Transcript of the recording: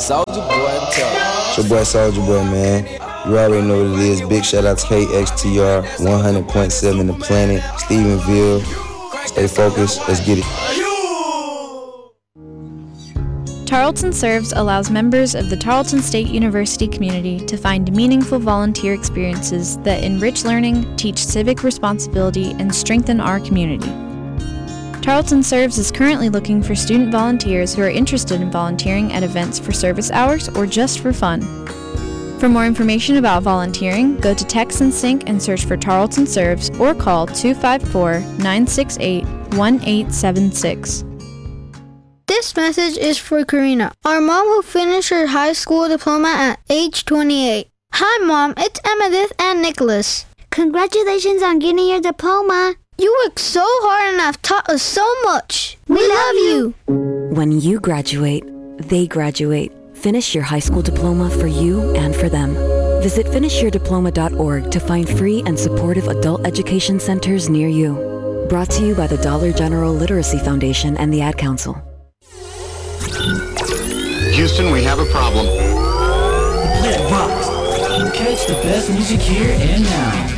Soulja Boy, It's your boy Soulja Boy, man. You already know what it is. Big shout out to KXTR, 100.7 The Planet, Stephenville. Stay focused. Let's get it. Tarleton Serves allows members of the Tarleton State University community to find meaningful volunteer experiences that enrich learning, teach civic responsibility, and strengthen our community. Tarleton Serves is currently looking for student volunteers who are interested in volunteering at events for service hours or just for fun. For more information about volunteering, go to Text and Sync and search for Tarleton Serves or call 254-968-1876. This message is for Karina, our mom who finished her high school diploma at age 28. Hi Mom, it's Emmettith and Nicholas. Congratulations on getting your diploma. You worked so hard and have taught us so much. We love you. When you graduate, they graduate. Finish your high school diploma for you and for them. Visit finishyourdiploma.org to find free and supportive adult education centers near you. Brought to you by the Dollar General Literacy Foundation and the Ad Council. Houston, we have a problem. The Planet rocks. Catch the best music here and now.